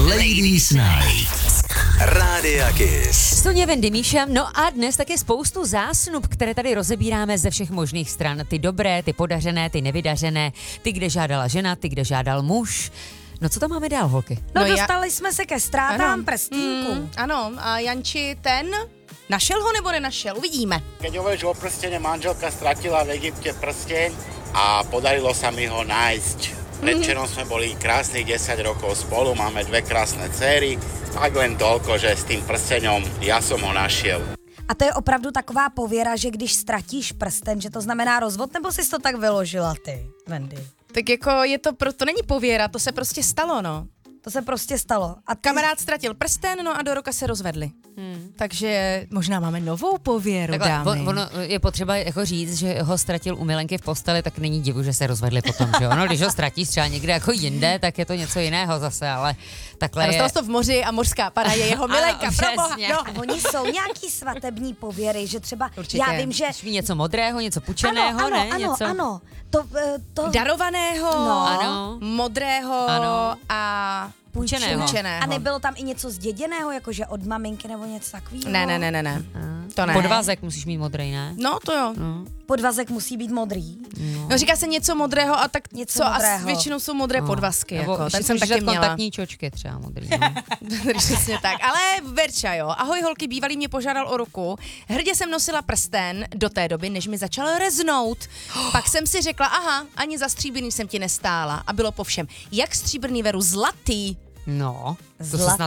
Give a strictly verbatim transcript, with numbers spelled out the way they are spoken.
Ladies Night. Rádia Kiss. Soně Wendy Míša, no a dnes také spoustu zásnub, které tady rozebíráme ze všech možných stran. Ty dobré, ty podařené, ty nevydařené, ty, kde žádala žena, ty, kde žádal muž. No co tam máme dál, holky? No, No, dostali jsme se ke ztrátám Ano. prstínku. Mm, ano, a Janči ten, našel ho nebo nenašel? Uvidíme. Keď hovoríš o prstene, manželka stratila v Egypte prsteň a podarilo sa mi ho nájsť. Predčerom sme boli krásnych desať rokov spolu, máme dve krásne dcery, tak len toľko, že s tým prsteňom ja som ho našiel. A to je opravdu taková pověra, že když ztratíš prsten, že to znamená rozvod, nebo jsi to tak vyložila ty, Wendy? Tak jako je to, pro, to není pověra, to se prostě stalo, no. To se prostě stalo. A ty... Kamarád ztratil prsten, no a do roka se rozvedli. Hmm. Takže možná máme novou pověru, Takhle, dámy. on, ono je potřeba jako říct, že ho ztratil u milenky v posteli, tak není divu, že se rozvedli potom, že ono, když ho ztratíš třeba někde jako jinde, tak je to něco jiného zase, ale takhle A je... dostal jsi to v moři a mořská pana je jeho milenka, Ano, proboha. přesně. No. A oni jsou nějaký svatební pověry, že třeba, Určitě. já vím, že... Ví něco modrého, něco pučeného, ano, ano, ne? ano, něco... ano. To, eh, to... Darovaného, No. Ano. modrého Ano. a Půjčeného. půjčeného. A nebylo tam i něco zděděného, jakože od maminky nebo něco takového? Ne, ne, ne, ne, ne. To ne. Podvázek musíš mít modrý, ne? No, to jo. No. Podvazek musí být modrý. No, říká se něco modrého a tak Něco co modrého. a většinou jsou modré No. podvazky. Nebo Jako. ještě Ten jsem můžeš taky dát měla. kontaktní čočky třeba modrý. No. Přesně tak. Ale Verča, jo. Ahoj holky, bývalý mě požádal o ruku. Hrdě jsem nosila prsten do té doby, než mi začal reznout. Pak jsem si řekla, aha, ani za stříbrný jsem ti nestála. A bylo po všem. Jak stříbrný, Veru, zlatý. No, to se Zlatý. snad